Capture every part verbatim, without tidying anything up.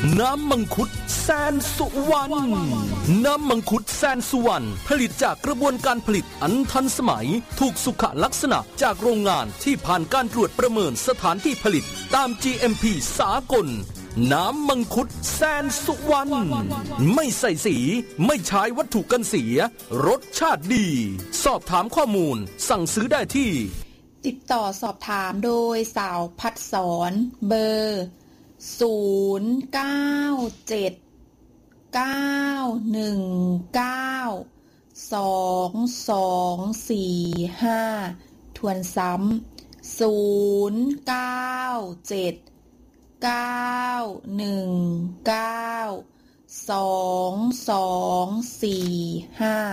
น้ำมังคุดแสนสุวรรณน้ำมังคุดแสนสุวรรณผลิตจากกระบวนการผลิตอันทันสมัยถูกสุขลักษณะจากโรงงานที่ผ่านการตรวจประเมินสถานที่ผลิตตาม จี เอ็ม พี สากลน้ำมังคุดแสนสุวรรณไม่ใส่สีไม่ใช้วัตถุกันเสียรสชาติดีสอบถามข้อมูลสั่งซื้อได้ที่ติดต่อสอบถามโดยสาวพัดสอนเบอร์ศูนย์ เก้า เจ็ด เก้า หนึ่ง เก้า สอง สอง สี่ ห้าทวนซ้ำศูนย์ เก้า เจ็ด เก้า หนึ่ง เก้า สอง สอง สี่ ห้า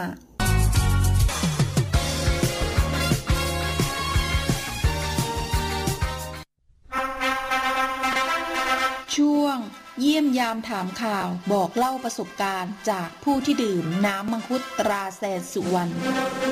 ช่วงเยี่ยมยามถามข่าวบอกเล่าประสบการณ์จากผู้ที่ดื่มน้ำมังคุดตราแสนสุวรรณ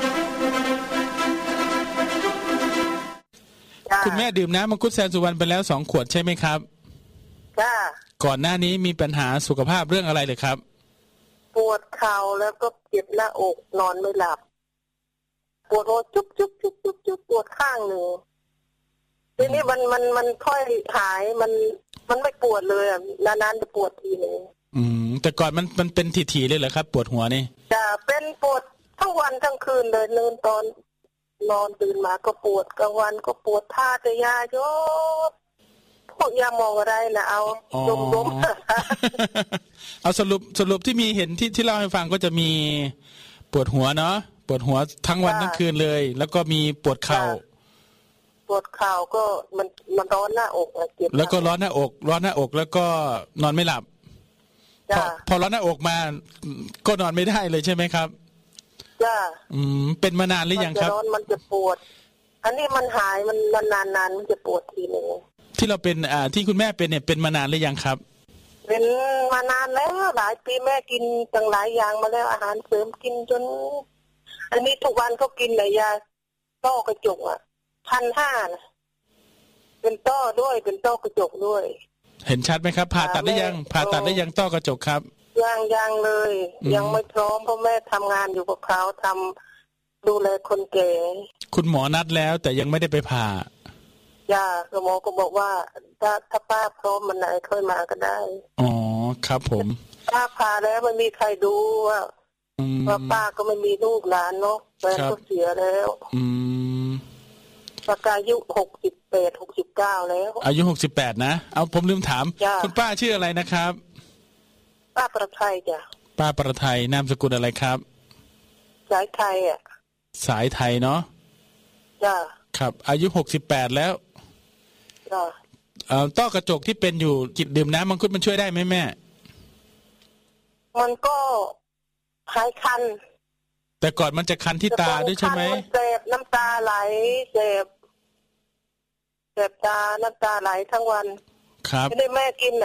คุณแม่ดื่มน้ำมังคุดแสนสุวรรณไปแล้วสองขวดใช่ไหมครับจ้าก่อนหน้านี้มีปัญหาสุขภาพเรื่องอะไรเลยครับปวดเข่าแล้วก็เจ็บหน้าอกนอนไม่หลับปวดหัวจุ๊บจุ๊บจุ๊บจุ๊บจุ๊บปวดข้างหนึ่งทีนี้มันมันมันค่อยหายมันมันไม่ปวดเลยอ่ะนานๆจะปวดทีนึงอืมแต่ก่อนมันมันเป็นถี่ๆเลยเหรอครับปวดหัวนี่จะเป็นปวดทั้งวันทั้งคืนเลยเนินตอนนอนตื่นมาก็ปวดกลางวันก็ปวดท่าจะยาโยพวกยาหมองอะไรนะเอาดมๆเอาสรุปสรุปที่มีเห็นที่ที่เล่าให้ฟังก็จะมีปวดหัวเนาะปวดหัวทั้งวันทั้งคืนเลยแล้วก็มีปวดเข่าปวดเข่าก็มันมันร้อนหน้าอกเจ็บแล้วก็ร้อนหน้าอกร้อนหน้าอกแล้วก็นอนไม่หลับพอพอร้อนหน้าอกมาก็นอนไม่ได้เลยใช่ไหมครับจ้าอืมเป็นมานานหรือยังครับมันจะร้อนมันจะปวดอันนี้มันหายมันนานๆมันจะปวดทีนึงที่เราเป็นอ่าที่คุณแม่เป็นเนี่ยเป็นมานานหรือยังครับเป็นมานานแล้วหลายปีแม่กินตั้งหลายอย่างมาแล้วอาหารเสริมกินจนอันนี้ทุกวันก็กินแต่ยาต้อกระจกอ่ะพันห้านะเป็นต้อด้วยเป็นต้อกระจกด้วยเห็นชัดไหมครับผ่าตัดได้ยังผ่าตัดได้ยังต้อกระจกครับยังยังเลยยังไม่พร้อมเพราะแม่ทำงานอยู่กับเขาทำดูแลคนแก่คุณหมอนัดแล้วแต่ยังไม่ได้ไปผ่าย่าหมอก็บอกว่าถ้าถ้าป้าพร้อมมันไหนค่อยมาก็ได้อ๋อครับผมป้าผ่าแล้วไม่มีใครดูว่าว่าป้าก็ไม่มีลูกหลานเนาะแฟนก็เสียแล้วอืมป้าอายุหกสิบแปดหกสิบเก้าแล้วอายุหกสิบแปดนะเอาผมลืมถามคุณป้าชื่ออะไรนะครับป้าประไทยจ้ะป้าประไทยนามสกุลอะไรครับสายไทยอ่ะสายไทยเนาะจ้ะครับอายุหกสิบแปดแล้วจ้ะเอ่อต้อกระจกที่เป็นอยู่จิตดื่มน้ำมังคุดมันช่วยได้ไหมแม่มันก็หายคันแต่ก่อนมันจะคันที่ตาด้วยใช่ไหมเจ็บน้ำตาไหลเจ็บเจ็บตาน้ำตาไหลทั้งวันครับไม่ได้แม่กิน